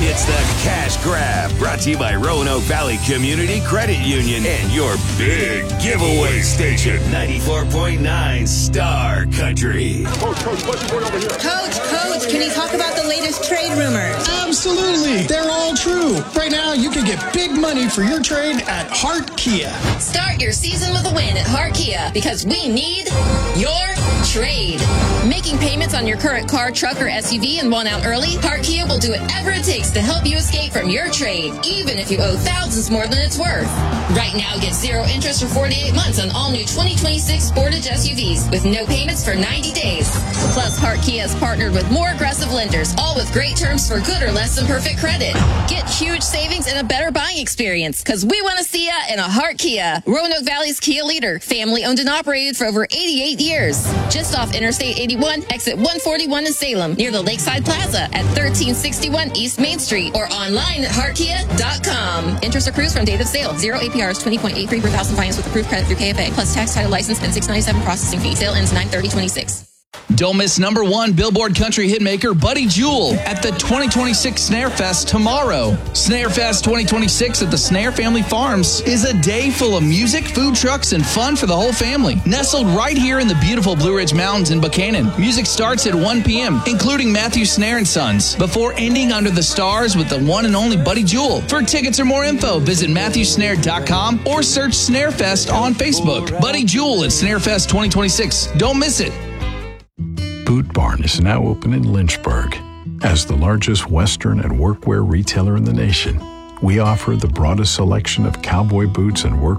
It's the Cash Grab, brought to you by Roanoke Valley Community Credit Union and your big giveaway station, 94.9 Star Country. Coach, what's going over here? Coach, can you talk about the latest trade rumors? Absolutely. They're all true. Right now, you can get big money for your trade at Hart Kia. Start your season with a win at Hart Kia because we need your trade. Making payments on your current car, truck, or SUV and want out early? Hart Kia will do whatever it takes to help you escape from your trade, even if you owe thousands more than it's worth. Right now, get 0 interest for 48 months on all new 2026 Sportage SUVs with no payments for 90 days. Plus, Hart Kia has partnered with more aggressive lenders, all with great terms for good or less than perfect credit. Get huge savings and a better buying experience because we want to see ya in a Hart Kia. Roanoke Valley's Kia leader, family owned and operated for over 88 years. Just off Interstate 81, exit 141 in Salem, near the Lakeside Plaza at 1361 East Main Street or online at heartkia.com. Interest accrues from date of sale. 0 APRs, 20.83 per thousand finance with approved credit through KFA, plus tax, title, license, and $697 processing fee. Sale ends 9/30/26. Don't miss number one Billboard country hitmaker Buddy Jewel at the 2026 Snare Fest tomorrow. Snare Fest 2026 at the Snare Family Farms is a day full of music, food trucks, and fun for the whole family. Nestled right here in the beautiful Blue Ridge Mountains in Buchanan. Music starts at 1 p.m., including Matthew Snare and Sons, before ending under the stars with the one and only Buddy Jewel. For tickets or more info, visit MatthewSnare.com or search Snare Fest on Facebook. Buddy Jewel at Snare Fest 2026. Don't miss it. Boot Barn is now open in Lynchburg. As the largest Western and workwear retailer in the nation, we offer the broadest selection of cowboy boots and work